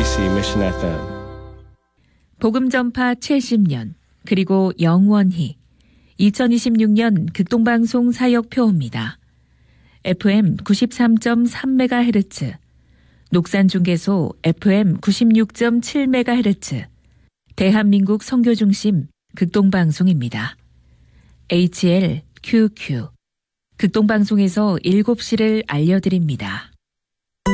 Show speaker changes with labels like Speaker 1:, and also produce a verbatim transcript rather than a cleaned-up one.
Speaker 1: 케이비씨 Mission 에프엠.
Speaker 2: 복음 전파 칠십 년 그리고 영원히 이천이십육 년 극동방송 사역 표어입니다. 에프엠 구십삼 점 삼 메가헤르츠, 녹산중개소 에프엠 구십육 점 칠 메가헤르츠, 대한민국 선교중심 극동방송입니다. 에이치엘 큐큐 극동방송에서 일곱 시를 알려드립니다.